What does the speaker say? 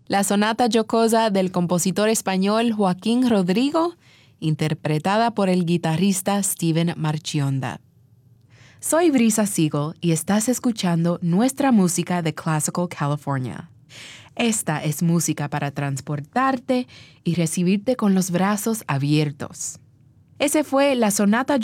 La sonata jocosa del compositor español Joaquín Rodrigo, interpretada por el guitarrista Steven Marchionda. Soy Brisa Siegel y estás escuchando nuestra música de Classical California. Esta es música para transportarte y recibirte con los brazos abiertos. Ese fue la sonata